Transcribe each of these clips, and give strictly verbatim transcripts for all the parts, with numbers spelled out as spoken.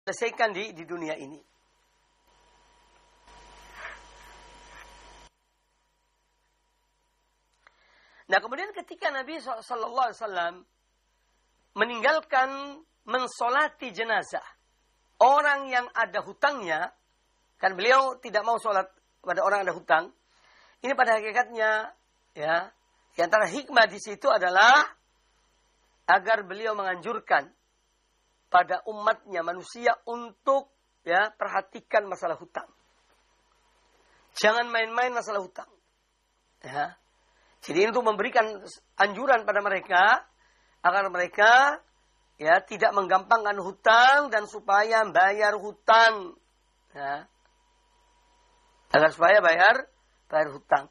selesaikan di di dunia ini. Nah, kemudian ketika Nabi shallallahu alaihi wasallam meninggalkan mensolati jenazah orang yang ada hutangnya, kan beliau tidak mau sholat pada orang yang ada hutang. Ini pada hakikatnya, ya, di antara hikmah di situ adalah agar beliau menganjurkan pada umatnya manusia untuk, ya, perhatikan masalah hutang. Jangan main-main masalah hutang. Ya. Jadi untuk memberikan anjuran pada mereka agar mereka, ya, tidak menggampangkan hutang dan supaya bayar hutang, ya, agar supaya bayar bayar hutang.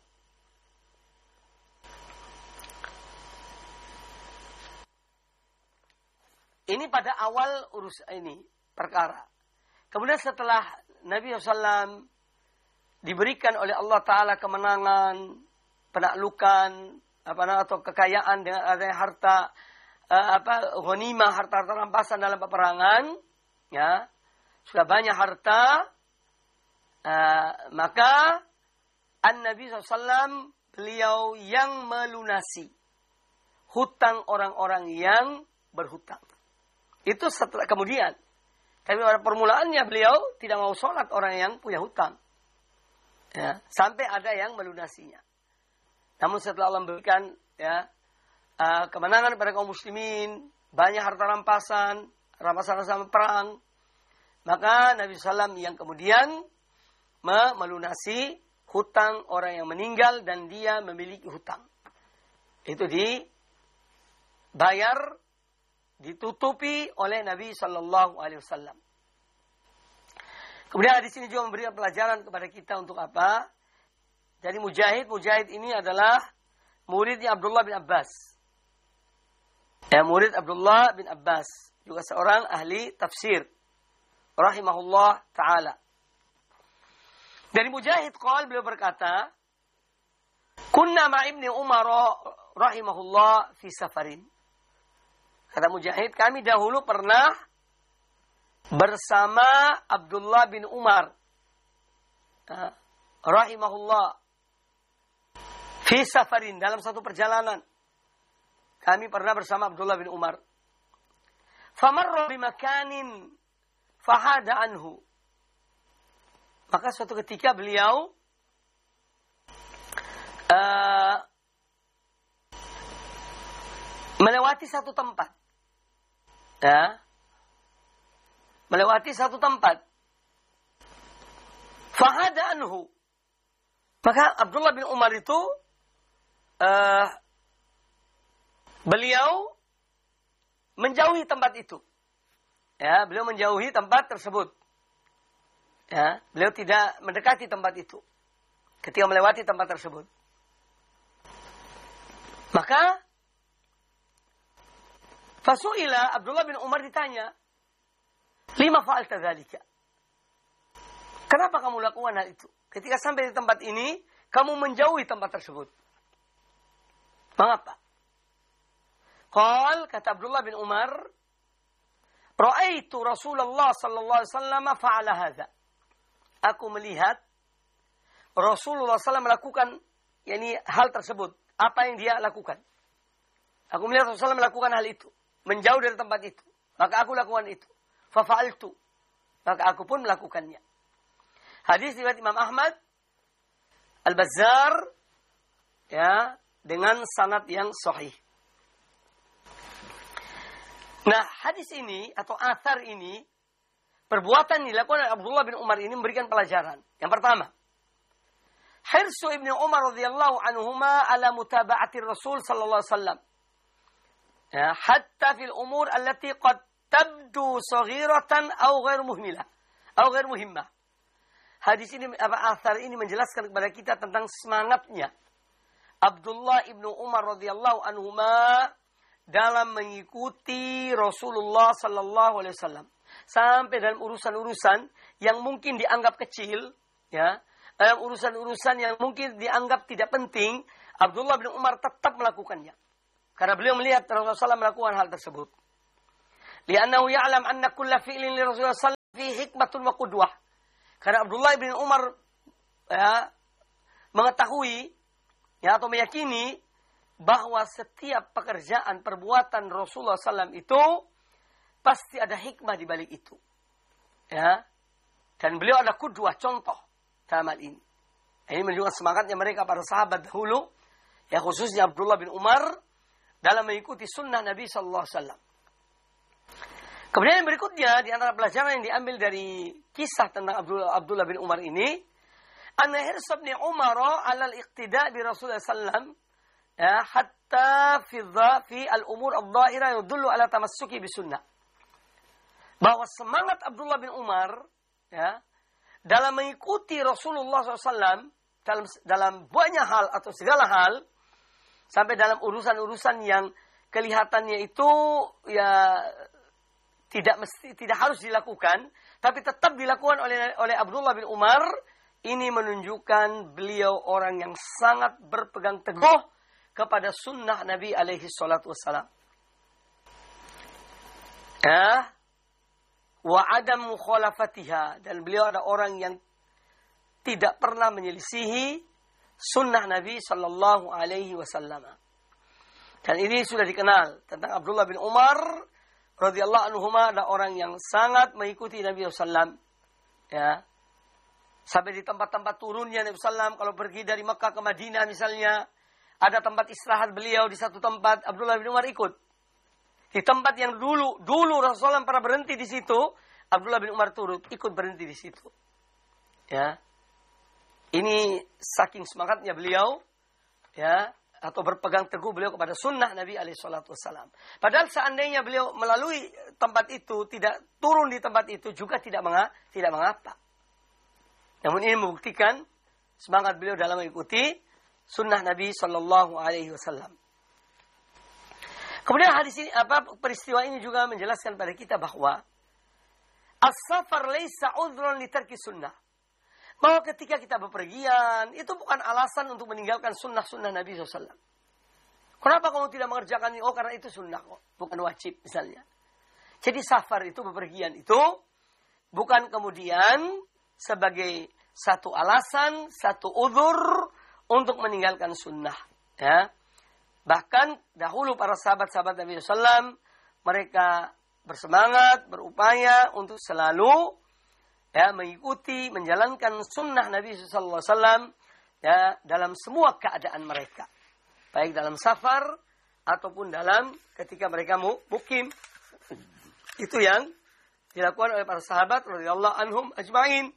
Ini pada awal urus ini perkara. Kemudian setelah Nabi shallallahu alaihi wasallam diberikan oleh Allah Taala kemenangan, penaklukan, apa atau kekayaan dengan adanya harta, uh, apa ghanimah, harta-harta rampasan dalam peperangan, ya, sudah banyak harta, uh, maka An-Nabi shallallahu alaihi wasallam beliau yang melunasi hutang orang-orang yang berhutang. Itu setelah kemudian, tapi pada permulaannya beliau tidak mau sholat orang yang punya hutang, ya, sampai ada yang melunasinya. Namun setelah Allah memberikan, ya, uh, kemenangan pada kaum muslimin, banyak harta rampasan, rampasan sama perang, maka Nabi shallallahu alaihi wasallam yang kemudian melunasi hutang orang yang meninggal dan dia memiliki hutang. Itu dibayar, ditutupi oleh Nabi shallallahu alaihi wasallam. Kemudian di sini juga memberikan pelajaran kepada kita untuk apa? Jadi Mujahid, Mujahid ini adalah muridnya Abdullah bin Abbas. Ya, murid Abdullah bin Abbas. Juga seorang ahli tafsir. Rahimahullah ta'ala. Dari Mujahid, qala, beliau berkata, Kunna ma'ibni Umar rahimahullah fi safarin. Kata Mujahid, kami dahulu pernah bersama Abdullah bin Umar. Uh, rahimahullah. Fi safarin, dalam satu perjalanan. Kami pernah bersama Abdullah bin Umar. Famarra bimakanin fahada anhu. Maka suatu ketika beliau uh, melewati satu tempat. Ya. Melewati satu tempat. Fahada anhu. Maka Abdullah bin Umar itu Uh, beliau menjauhi tempat itu. Ya, beliau menjauhi tempat tersebut. Ya, beliau tidak mendekati tempat itu ketika melewati tempat tersebut. Maka fasuila, Abdullah bin Umar ditanya, lima fa'alta dzalika? Kenapa kamu lakukan hal itu? Ketika sampai di tempat ini, kamu menjauhi tempat tersebut. Mengapa? Qal, kata Abdullah bin Umar, Ra'aitu Rasulullah sallallahu alaihi wasallam fa'ala hadza. Aku melihat Rasulullah sallallahu alaihi wasallam melakukan, yakni hal tersebut. Apa yang dia lakukan? Aku melihat Rasulullah melakukan hal itu, menjauh dari tempat itu. Maka aku lakukan itu. Fa fa'altu. Maka aku pun melakukannya. Hadis riwayat Imam Ahmad, Al-Bazzar, ya, dengan sanad yang sahih. Nah, hadis ini atau athar ini, perbuatan yang dilakukan oleh Abdullah bin Umar ini memberikan pelajaran. Yang pertama, hirsu Ibnu Umar radhiyallahu anhuma ala mutaba'ati Rasul sallallahu alaihi wasallam. Ya, hatta fil umur allati qad tabdu saghiratan aw ghair muhmilah, aw ghair muhimmah. Hadis ini, apa, athar ini menjelaskan kepada kita tentang semangatnya Abdullah ibnu Umar radhiyallahu anhuma dalam mengikuti Rasulullah sallallahu alaihi wasallam sampai dalam urusan-urusan yang mungkin dianggap kecil, ya, dalam urusan-urusan yang mungkin dianggap tidak penting, Abdullah bin Umar tetap melakukannya karena beliau melihat Rasulullah sallallahu alaihi wasallam melakukan hal tersebut. Li'annahu ya'lam anna kulla fi'lin li Rasulullah sallallahu alaihi wasallam fi hikmatun wa qudwah. Karena Abdullah bin Umar ya, mengetahui ya, atau meyakini bahwa setiap pekerjaan, perbuatan Rasulullah sallallahu alaihi wasallam itu pasti ada hikmah di balik itu. Ya. Dan beliau ada qudwah, contoh dalam hal ini. Ini menunjukkan semangatnya mereka para sahabat dahulu, ya khususnya Abdullah bin Umar dalam mengikuti sunnah Nabi sallallahu alaihi wasallam. Kemudian yang berikutnya di antara pelajaran yang diambil dari kisah tentang Abdullah, Abdullah bin Umar ini, anna hirsa bin Umar 'ala al-iqtida' bi Rasulullah sallallahu alaihi wasallam ya hatta fi fi al-umur adh-dhahira yadullu 'ala tamassuki bi sunnah. Bahwa semangat Abdullah bin Umar ya dalam mengikuti Rasulullah sallallahu alaihi wasallam dalam dalam banyak hal atau segala hal, sampai dalam urusan-urusan yang kelihatannya itu ya tidak mesti, tidak harus dilakukan, tapi tetap dilakukan oleh oleh Abdullah bin Umar. Ini menunjukkan beliau orang yang sangat berpegang teguh kepada sunnah Nabi alaihi salatu wassalam. Ya, wa adam mukhalafatiha, dan beliau ada orang yang tidak pernah menyelisihi sunnah Nabi sallallahu alaihi wasallam. Dan ini sudah dikenal tentang Abdullah bin Umar radhiyallahu anhuma, ada orang yang sangat mengikuti Nabi sallallahu alaihi wasallam. Ya. Sampai di tempat-tempat turunnya Nabi sallallahu alaihi wasallam, kalau pergi dari Makkah ke Madinah misalnya, ada tempat istirahat beliau di satu tempat, Abdullah bin Umar ikut. Di tempat yang dulu dulu Rasulullah pernah berhenti di situ, Abdullah bin Umar turut ikut berhenti di situ. Ya. Ini saking semangatnya beliau, ya, atau berpegang teguh beliau kepada sunnah Nabi alaihi salatu wassalam. Padahal seandainya beliau melalui tempat itu, tidak turun di tempat itu juga tidak mengapa, tidak mengapa. Namun ini membuktikan semangat beliau dalam mengikuti sunnah Nabi sallallahu alaihi wasallam. Kemudian hadis ini, apa peristiwa ini juga menjelaskan pada kita bahwa as-safar laisa udhran li tarki sunnah. Bahwa ketika kita bepergian, itu bukan alasan untuk meninggalkan sunnah-sunnah Nabi sallallahu alaihi wasallam. Kenapa kamu tidak mengerjakan ini? Oh, karena itu sunnah kok, bukan wajib misalnya. Jadi safar itu, bepergian itu, bukan kemudian sebagai satu alasan, satu uzur untuk meninggalkan sunnah. Ya. Bahkan dahulu para sahabat-sahabat Nabi sallallahu alaihi wasallam, mereka bersemangat, berupaya untuk selalu ya mengikuti, menjalankan sunnah Nabi sallallahu alaihi wasallam ya dalam semua keadaan mereka, baik dalam safar ataupun dalam ketika mereka mukim. Itu yang dilakukan oleh para sahabat radhiyallahu anhum ajma'in.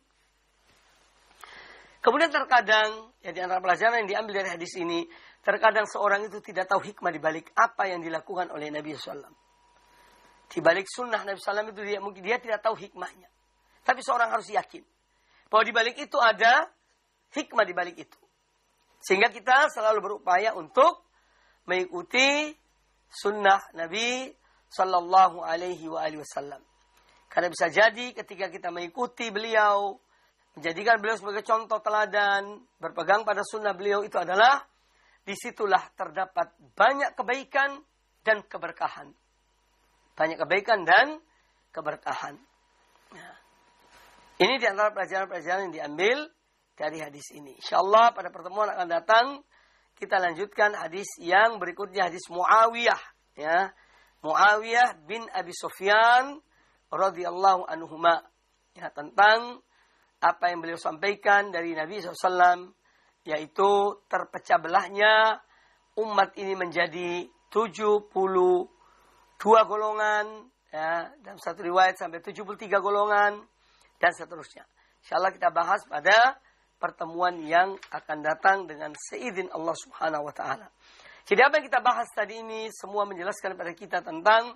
Kemudian terkadang ya di antara pelajaran yang diambil dari hadis ini, terkadang seorang itu tidak tahu hikmah di balik apa yang dilakukan oleh Nabi sallallahu alaihi wasallam. Di balik sunnah Nabi sallallahu alaihi wasallam itu dia mungkin dia tidak tahu hikmahnya. Tapi seorang harus yakin bahwa di balik itu ada hikmah di balik itu. Sehingga kita selalu berupaya untuk mengikuti sunnah Nabi sallallahu alaihi wasallam. Karena bisa jadi ketika kita mengikuti beliau, menjadikan beliau sebagai contoh teladan, berpegang pada sunnah beliau, itu adalah disitulah terdapat banyak kebaikan dan keberkahan. Banyak kebaikan dan keberkahan. Nah, ini di antara pelajaran-pelajaran yang diambil dari hadis ini. InsyaAllah pada pertemuan akan datang kita lanjutkan hadis yang berikutnya, hadis Muawiyah, ya, Muawiyah bin Abi Sufyan radhiyallahu anhuma, ya, tentang apa yang beliau sampaikan dari Nabi sallallahu alaihi wasallam, yaitu terpecah belahnya umat ini menjadi tujuh puluh dua golongan, ya, dalam satu riwayat sampai tujuh puluh tiga golongan, dan seterusnya. InsyaAllah kita bahas pada pertemuan yang akan datang dengan seizin Allah subhanahu wa ta'ala. Jadi apa yang kita bahas tadi ini semua menjelaskan kepada kita tentang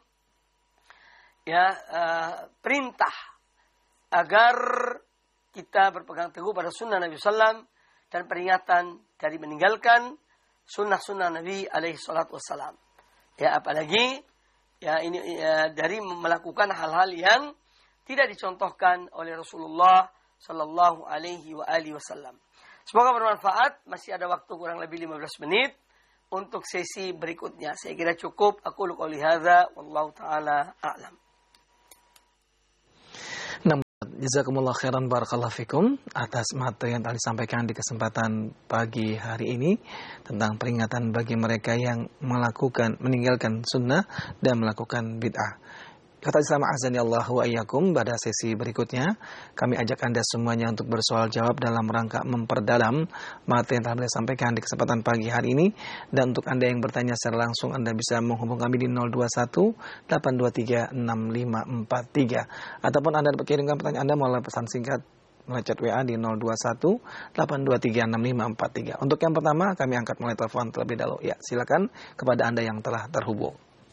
ya uh, perintah agar kita berpegang teguh pada sunnah Nabi sallallahu alaihi wasallam dan peringatan dari meninggalkan sunnah-sunnah Nabi alaihi salatu wassalam. Ya, apalagi ya ini ya, dari melakukan hal-hal yang tidak dicontohkan oleh Rasulullah sallallahu alaihi wa alihi wasallam. Semoga bermanfaat. Masih ada waktu kurang lebih lima belas menit untuk sesi berikutnya. Saya kira cukup. Aku qouli hadza wallahu taala a'lam. jazakumullah khairan barakallahu fikum atas materi yang telah disampaikan di kesempatan pagi hari ini tentang peringatan bagi mereka yang melakukan, meninggalkan sunnah dan melakukan bid'ah. Kata Islam azani Allah wa iyyakum, pada sesi berikutnya kami ajak Anda semuanya untuk bersoal jawab dalam rangka memperdalam materi yang telah disampaikan di kesempatan pagi hari ini. Dan untuk Anda yang bertanya secara langsung, Anda bisa menghubung kami di nol dua satu delapan dua tiga enam lima empat tiga, ataupun Anda dapat kirimkan pertanyaan Anda melalui pesan singkat melalui chat W A di nol dua satu delapan dua tiga enam lima empat tiga. Untuk yang pertama kami angkat mulai telepon terlebih dahulu. Ya, silakan kepada Anda yang telah terhubung.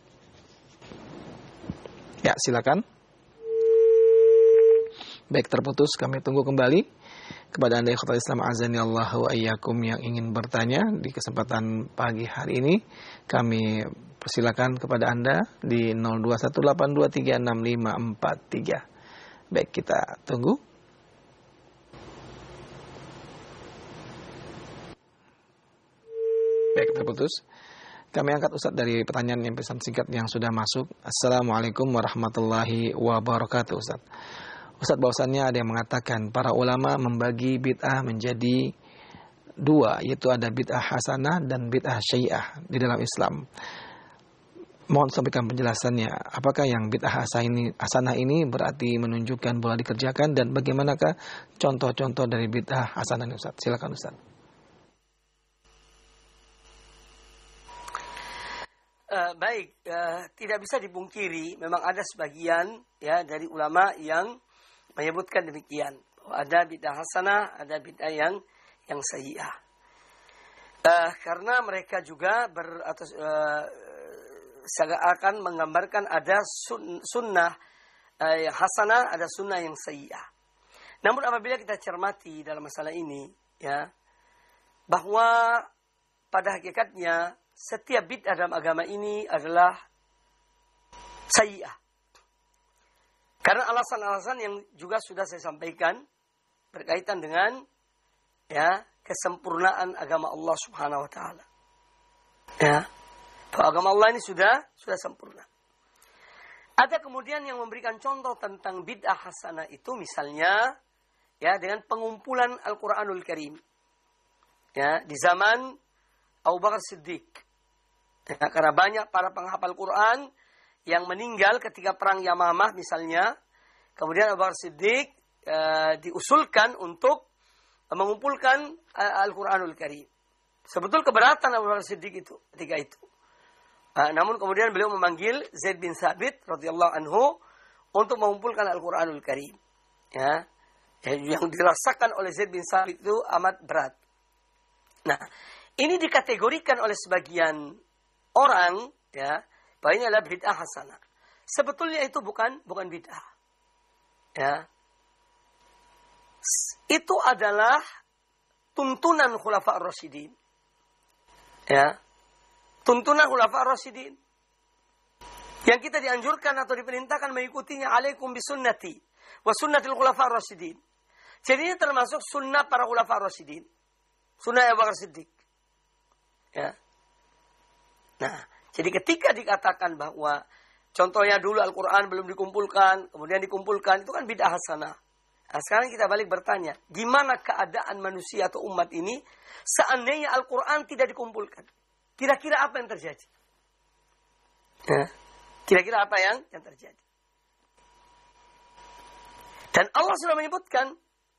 Ya, silakan. Baik, terputus, kami tunggu kembali. Kepada Anda ikhwatal Islam azani Allah wa iyyakum yang ingin bertanya di kesempatan pagi hari ini, kami persilakan kepada Anda di nol dua satu delapan dua tiga enam lima empat tiga. Baik, kita tunggu. Baik, terputus. Kami angkat Ustaz dari pertanyaan yang pesan singkat yang sudah masuk. Assalamualaikum warahmatullahi wabarakatuh, Ustaz. Ustaz, bahwasannya ada yang mengatakan para ulama membagi bid'ah menjadi dua, yaitu ada bid'ah hasanah dan bid'ah syi'ah di dalam Islam. Mohon sampaikan penjelasannya. Apakah yang bid'ah hasanah ini berarti menunjukkan boleh dikerjakan, dan bagaimanakah contoh-contoh dari bid'ah hasanah ini, Ustaz? Silakan, Ustaz. Uh, baik, uh, tidak bisa dipungkiri, memang ada sebagian ya dari ulama yang menyebutkan demikian, bahwa ada bid'ah hasanah, ada bid'ah yang yang sayyi'ah. Uh, karena mereka juga ber atau uh, seakan menggambarkan ada sun, sunnah uh, yang hasanah, ada sunnah yang sayyi'ah. Namun apabila kita cermati dalam masalah ini, ya, bahwa pada hakikatnya setiap bid'ah dalam agama ini adalah sayyi'ah. Karena alasan-alasan yang juga sudah saya sampaikan berkaitan dengan ya kesempurnaan agama Allah Subhanahu wa taala. Ya. Bahwa agama Allah ini sudah sudah sempurna. Ada kemudian yang memberikan contoh tentang bid'ah hasanah itu, misalnya ya dengan pengumpulan Al-Qur'anul Karim. Ya, di zaman Abu Bakar Siddiq. Ya, karena banyak para penghafal Quran yang meninggal ketika perang Yamamah misalnya, kemudian Abu Bakar Siddiq e, diusulkan untuk mengumpulkan Al-Quranul Karim. Sebetul keberatan Abu Bakar Siddiq itu ketika itu. E, namun kemudian beliau memanggil Zaid bin Sabit radhiyallahu anhu untuk mengumpulkan Al-Quranul Karim. Ya, yang dirasakan oleh Zaid bin Sabit itu amat berat. Nah, ini dikategorikan oleh sebagian orang ya, bahwa ini adalah bid'ah hasanah. Sebetulnya itu bukan bukan bid'ah. Ya. Itu adalah tuntunan Khulafa ar-Rasyidin. Ya. Tuntunan Khulafa ar-Rasyidin. Yang kita dianjurkan atau diperintahkan mengikutinya, alaikum bisunnati wa sunnatil Khulafa ar-Rasyidin. Jadi ini termasuk sunnah para Khulafa ar-Rasyidin. Sunnah Abu Bakar Siddiq. Ya. Nah, jadi ketika dikatakan bahwa contohnya dulu Al-Quran belum dikumpulkan, kemudian dikumpulkan, itu kan bid'ah hasanah. Nah, sekarang kita balik bertanya, gimana keadaan manusia atau umat ini seandainya Al-Quran tidak dikumpulkan? Kira-kira apa yang terjadi? Ya. Kira-kira apa yang, yang terjadi? Dan Allah sudah menyebutkan,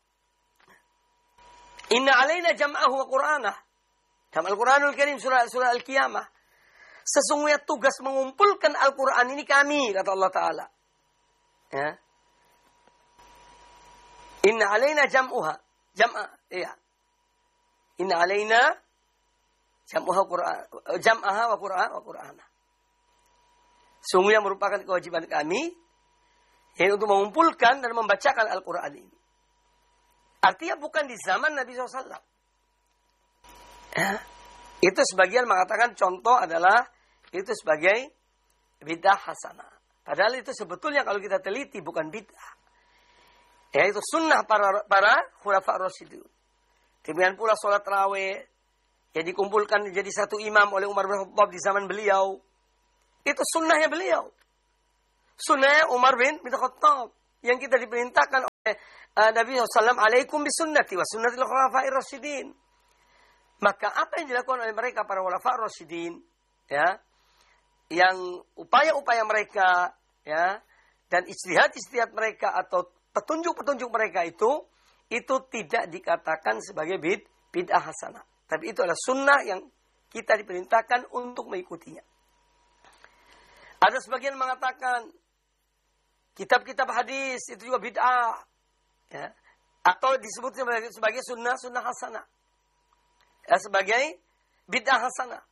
Inna alaina jam'ahu wa Qur'anah. Dalam Al-Quranul Karim surah, surah Al-Qiyamah. Sesungguhnya tugas mengumpulkan Al-Quran ini kami, kata Allah Ta'ala. Ya. Inna alaina jam'uha. Jam'a. Iya. Inna alaina jam'uha Qur'an. Jam'aha wa Qur'an wa Qur'ana. Sungguhnya merupakan kewajiban kami, yaitu untuk mengumpulkan dan membacakan Al-Quran ini. Artinya bukan di zaman Nabi shallallahu alaihi wasallam. Ya. Itu sebagian mengatakan contoh adalah itu sebagai bid'ah hasanah. Padahal itu sebetulnya kalau kita teliti bukan bid'ah. Ya, itu sunnah para para khulafa ar-rasyidun. Demikian pula sholat tarawih yang dikumpulkan jadi satu imam oleh Umar bin Khattab di zaman beliau. Itu sunnahnya beliau. Sunnahnya Umar bin Khattab yang kita diperintahkan uh, Nabi shallallahu alaihi wasallam, "Alaikum bisunnati wa sunnatil khulafa'ir rasyidin." Maka apa yang dilakukan oleh mereka para khulafa'ir rasyidin, ya, yang upaya-upaya mereka, ya, dan ijtihad-ijtihad mereka atau petunjuk-petunjuk mereka itu, itu tidak dikatakan sebagai bid, bid'ah hasanah. Tapi itu adalah sunnah yang kita diperintahkan untuk mengikutinya. Ada sebagian mengatakan kitab-kitab hadis itu juga bid'ah, ya, atau disebut sebagai, sebagai sunnah sunnah hasanah, ya, sebagai bid'ah hasanah,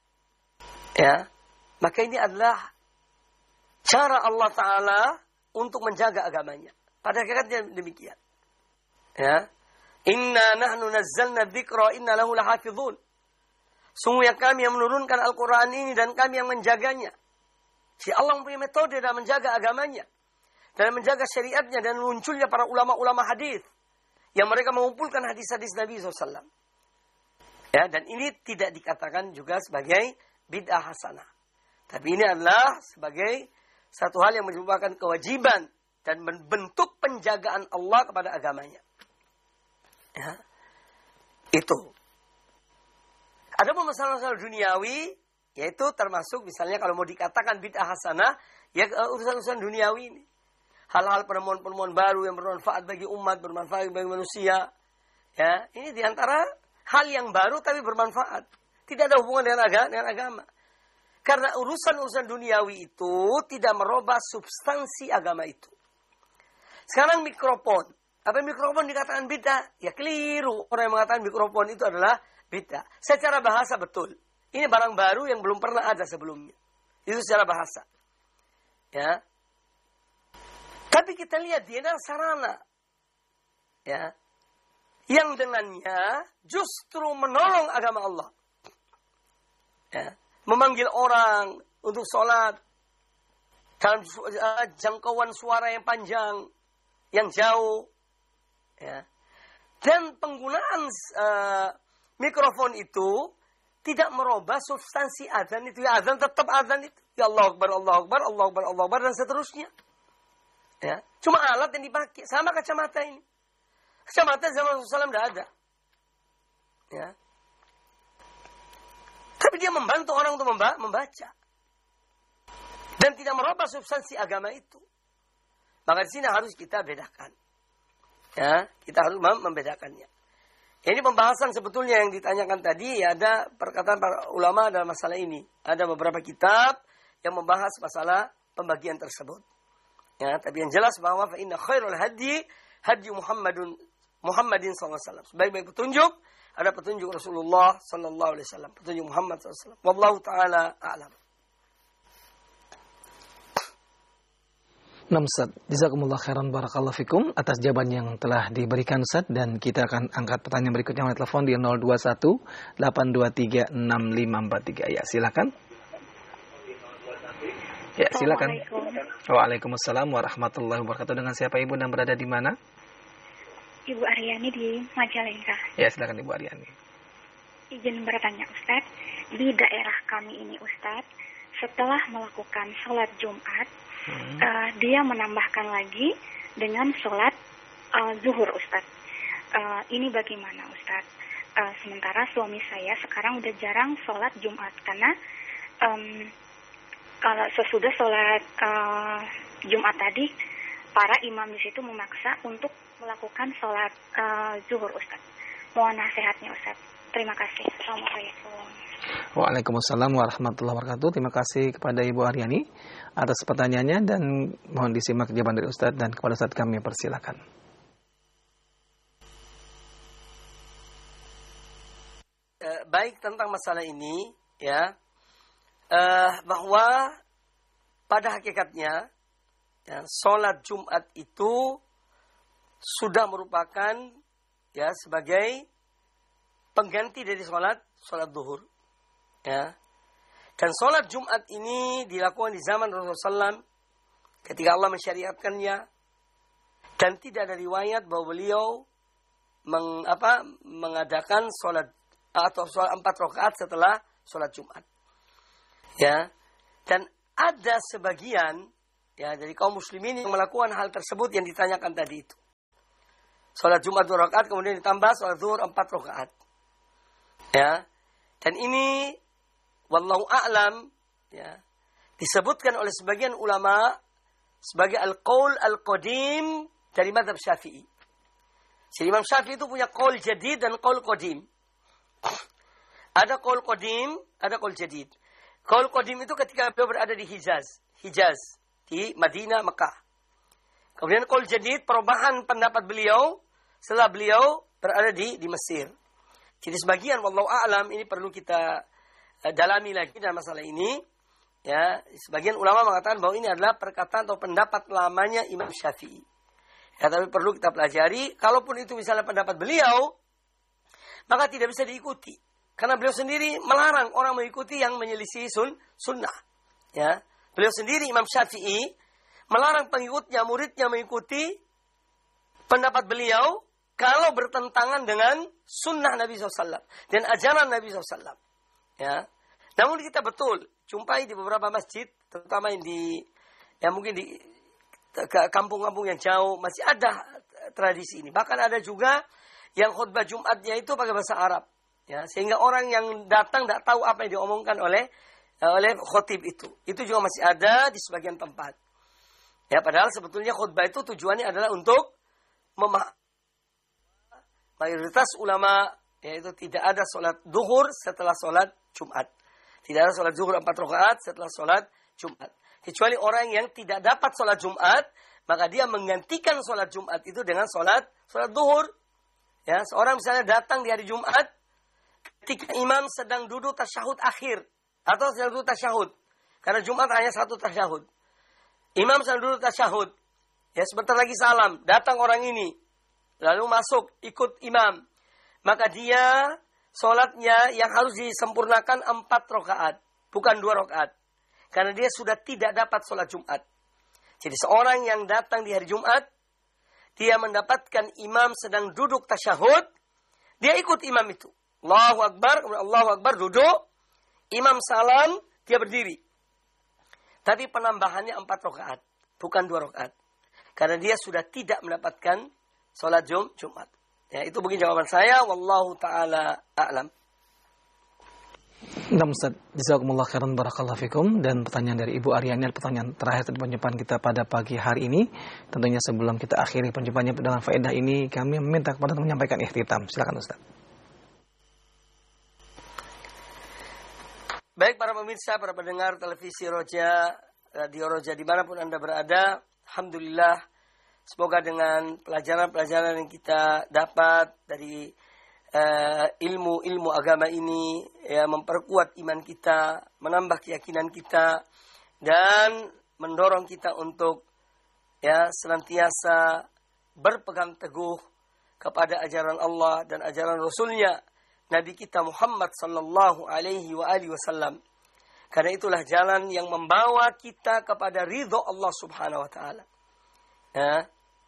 ya. Maka ini adalah cara Allah Ta'ala untuk menjaga agamanya. Pada hakikatnya demikian, ya. Inna nahnu nazzalna dzikra inna lahu lahafizun. Sungguh yang kami yang menurunkan Al-Quran ini dan kami yang menjaganya. Si Allah mempunyai metode dalam menjaga agamanya, dalam menjaga syariatnya, dan munculnya para ulama-ulama hadis yang mereka mengumpulkan hadis-hadis Nabi shallallahu alaihi wasallam. Ya, dan ini tidak dikatakan juga sebagai bid'ah hasanah. Tapi ini adalah sebagai satu hal yang merupakan kewajiban dan bentuk penjagaan Allah kepada agamanya. Ya, itu. Ada pun masalah-masalah duniawi, yaitu termasuk misalnya kalau mau dikatakan bid'ah hasanah, ya urusan-urusan duniawi ini. Hal-hal penemuan-penemuan baru yang bermanfaat bagi umat, bermanfaat bagi manusia. Ya, ini diantara hal yang baru tapi bermanfaat. Tidak ada hubungan dengan agama, dengan agama. Karena urusan-urusan duniawi itu tidak merubah substansi agama itu. Sekarang mikrofon. Apa mikrofon dikatakan bid'ah? Ya keliru. Orang yang mengatakan mikrofon itu adalah bid'ah. Secara bahasa betul. Ini barang baru yang belum pernah ada sebelumnya. Itu secara bahasa. Ya. Tapi kita lihat dia adalah sarana. Ya. Yang dengannya justru menolong agama Allah. Ya. Memanggil orang untuk sholat dalam jangkauan suara yang panjang, yang jauh. Ya. Dan penggunaan uh, mikrofon itu tidak merubah substansi azan itu. Ya, azan tetap azan itu. Ya Allah Akbar, Allah Akbar, Allah Akbar, Allah Akbar, dan seterusnya. Ya. Cuma alat yang dipakai. Sama kacamata ini. Kacamata zaman Rasulullah shallallahu alaihi wasallam tidak ada. Ya. Tapi dia membantu orang untuk membaca. Dan tidak merubah substansi agama itu. Maka di sini harus kita bedakan. Ya, kita harus membedakannya. Ini pembahasan sebetulnya yang ditanyakan tadi, ya, ada perkataan para ulama dalam masalah ini. Ada beberapa kitab yang membahas masalah pembagian tersebut. Ya, tapi yang jelas bahwa fa inna khairul hadi hadi Muhammadun Muhammadin sallallahu alaihi wasallam. Sebaik-baik petunjuk ada petunjuk Rasulullah sallallahu alaihi wasallam, petunjuk Muhammad sallallahu alaihi wasallam. Wallahu taala a'lam. Nah, Ustaz, jazakumullah khairan barakallahu fikum atas jawaban yang telah diberikan Ustaz, dan kita akan angkat pertanyaan berikutnya oleh telepon di nol dua satu delapan dua tiga enam lima empat tiga. Ya, silakan. Ya, silakan. Waalaikumsalam warahmatullahi wabarakatuh. Dengan siapa Ibu dan berada di mana? Ibu Aryani di Majalengka. Ya, silakan Ibu Aryani. Izin bertanya Ustaz, di daerah kami ini Ustaz, setelah melakukan sholat Jumat, Hmm. Uh, dia menambahkan lagi dengan sholat uh, zuhur Ustaz. Uh, ini bagaimana Ustaz? Uh, sementara suami saya sekarang udah jarang sholat Jumat karena um, kalau sesudah sholat uh, Jumat tadi para imam di situ memaksa untuk melakukan sholat uh, zuhur Ustaz. Mohon nasihatnya Ustaz. Terima kasih. Assalamualaikum. Waalaikumsalam warahmatullahi wabarakatuh. Terima kasih kepada Ibu Aryani atas pertanyaannya, dan mohon disimak jawaban dari Ustadz, dan kepada Ustadz kami persilakan. Uh, baik, tentang masalah ini, ya, uh, bahwa pada hakikatnya ya, sholat Jumat itu sudah merupakan ya sebagai pengganti dari sholat sholat zuhur. Ya. Dan sholat Jumat ini dilakukan di zaman Rasulullah shallallahu alaihi wasallam ketika Allah mensyariatkannya, dan tidak ada riwayat bahwa beliau meng, apa, mengadakan sholat atau sholat empat rakaat setelah sholat Jumat. Ya. Dan ada sebagian ya dari kaum muslimin yang melakukan hal tersebut yang ditanyakan tadi itu. Sholat Jumat dua rakaat, kemudian ditambah sholat zuhur empat rakaat. Ya. Dan ini wallahu a'lam, ya, disebutkan oleh sebagian ulama sebagai al-qaul al-qadim dari mazhab Syafi'i. Jadi Imam Syafi'i itu punya qaul jadid dan qaul qadim. Ada qaul qadim, ada qaul jadid. Qaul qadim itu ketika beliau berada di Hijaz, Hijaz di Madinah, Mekah. Kemudian qaul jadid, perubahan pendapat beliau setelah beliau berada di di Mesir. Jadi sebagian wallahu a'lam ini perlu kita uh, dalami lagi dalam masalah ini. Ya, sebagian ulama mengatakan bahwa ini adalah perkataan atau pendapat lamanya Imam Syafi'i. Ya, tapi perlu kita pelajari, kalaupun itu misalnya pendapat beliau, maka tidak bisa diikuti. Karena beliau sendiri melarang orang mengikuti yang menyelisih sun, sunnah. Ya, beliau sendiri Imam Syafi'i melarang pengikutnya, muridnya mengikuti pendapat beliau kalau bertentangan dengan sunnah Nabi shallallahu alaihi wasallam dan ajaran Nabi shallallahu alaihi wasallam. Ya, namun kita betul jumpai di beberapa masjid, terutama yang di, yang mungkin di kampung-kampung yang jauh masih ada tradisi ini. Bahkan ada juga yang khutbah Jumatnya itu pakai bahasa Arab, ya, sehingga orang yang datang tidak tahu apa yang diomongkan oleh oleh khotib itu. Itu juga masih ada di sebagian tempat. Ya, padahal sebetulnya khutbah itu tujuannya adalah untuk memahami. Mayoritas ulama yaitu tidak ada sholat duhur setelah sholat Jumat. Tidak ada sholat zuhur empat rakaat setelah sholat Jumat. Kecuali orang yang tidak dapat sholat Jumat, maka dia menggantikan sholat Jumat itu dengan sholat sholat duhur. Ya, seorang misalnya datang di hari Jumat ketika imam sedang duduk tasyahud akhir atau sedang duduk tasyahud. Karena Jumat hanya satu tasyahud. Imam sedang duduk tasyahud. Ya, sebentar lagi salam, datang orang ini. Lalu masuk ikut imam. Maka dia sholatnya yang harus disempurnakan empat rakaat, bukan dua rakaat. Karena dia sudah tidak dapat sholat Jumat. Jadi seorang yang datang di hari Jumat, dia mendapatkan imam sedang duduk tasyahud, dia ikut imam itu. Allahu Akbar, Allahu Akbar, duduk. Imam salam, dia berdiri. Tapi penambahannya empat rakaat, bukan dua rakaat. Karena dia sudah tidak mendapatkan sholat Jum, Jumat. Ya, itu begini jawaban saya. Wallahu ta'ala a'lam. Nah, Ustaz, jazakumullah khairan barakallahu fikum. Dan pertanyaan dari Ibu Aryani, pertanyaan terakhir dari perjumpaan kita pada pagi hari ini. Tentunya sebelum kita akhiri perjumpaannya dengan faedah ini, kami meminta kepada teman menyampaikan ikhtitam. Silakan Ustaz. Baik para pemirsa, para pendengar televisi Roja, radio Roja dimanapun Anda berada, alhamdulillah, semoga dengan pelajaran-pelajaran yang kita dapat dari Uh, ilmu-ilmu agama ini ya memperkuat iman kita, menambah keyakinan kita dan mendorong kita untuk ya senantiasa berpegang teguh kepada ajaran Allah dan ajaran Rasulnya Nabi kita Muhammad sallallahu alaihi wa alihi wasallam. Karena itulah jalan yang membawa kita kepada ridho Allah Subhanahu wa taala. Ya.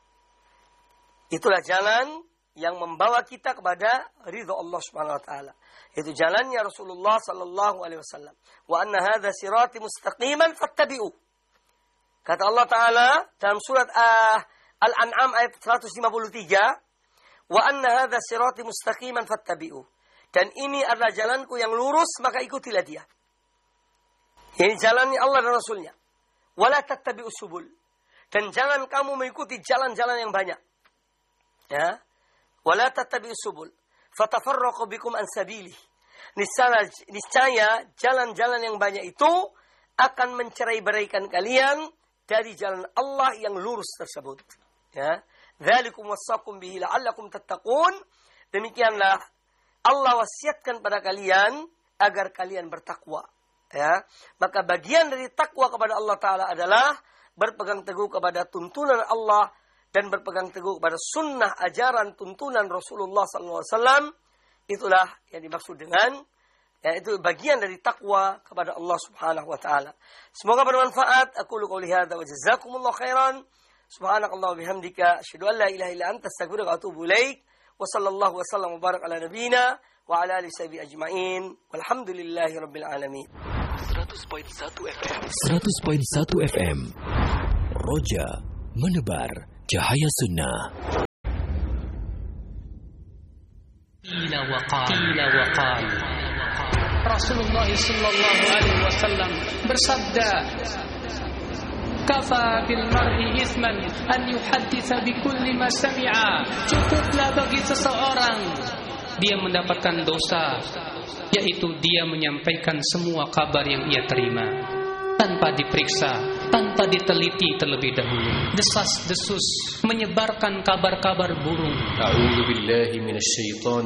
Itulah jalan yang membawa kita kepada ridha Allah Subhanahu wa taala. Itu jalannya Rasulullah sallallahu alaihi wasallam. Wa anna hadza sirati mustaqiman fattabi'u. Kata Allah taala dalam surat uh, Al-An'am ayat seratus lima puluh tiga, wa anna hadza sirati mustaqiman fattabi'u. Dan ini adalah jalanku yang lurus, maka ikutilah dia. Ini jalannya Allah dan Rasulnya. Wa la tattabi'us subul. Dan jangan kamu mengikuti jalan-jalan yang banyak. Ya. Wala tattabi'us subul fatafarraqu bikum an sabilih. Niscaya jalan-jalan yang banyak itu akan mencerai-beraikan kalian dari jalan Allah yang lurus tersebut. Ya, dzalikum wasaqum bihi la'allakum tattaqun. Demikianlah Allah wasiatkan pada kalian agar kalian bertakwa. Ya, maka bagian dari takwa kepada Allah Taala adalah berpegang teguh kepada tuntunan Allah dan berpegang teguh pada sunnah ajaran tuntunan Rasulullah sallallahu alaihi wasallam. Itulah yang dimaksud dengan ya, itu bagian dari takwa kepada Allah Subhanahu wa taala. Semoga bermanfaat. Aku qouli hadza wa jazakumullahu khairan. Subhanakallah wa bihamdika asyhadu an la ilaha illa anta astaghfiruka wa atubu ilaik. Wa sallallahu wa sallam wa barak ala nabiyyina wa ala alihi washabihi ajmain. Walhamdulillahi rabbil alamin. seratus koma satu F M. seratus koma satu F M. Roja menebar cahaya sunnah. qila wa qal qila wa qal. Rasulullah sallallahu alaihi wasallam bersabda, kafa bil mar'i ithman an yuhadditsa bi kulli ma sami'a. Cukuplah bagi seseorang dia mendapatkan dosa, yaitu dia menyampaikan semua kabar yang ia terima tanpa diperiksa, tanpa diteliti terlebih dahulu. Desas-desus menyebarkan kabar-kabar burung. A'udzu billahi minasyaitonir